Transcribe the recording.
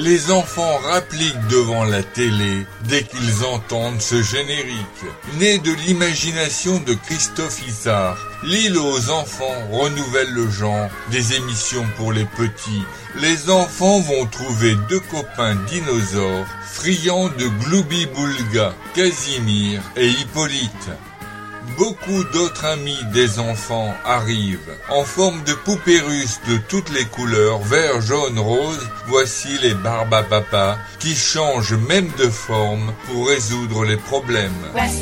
Les enfants rappliquent devant la télé dès qu'ils entendent ce générique. Né de l'imagination de Christophe Issard, L'île aux enfants renouvelle le genre des émissions pour les petits. Les enfants vont trouver deux copains dinosaures friands de Gloubi-Boulga, Casimir et Hippolyte. Beaucoup d'autres amis des enfants arrivent. En forme de poupées russes de toutes les couleurs, vert, jaune, rose, voici les Barbapapa qui changent même de forme pour résoudre les problèmes.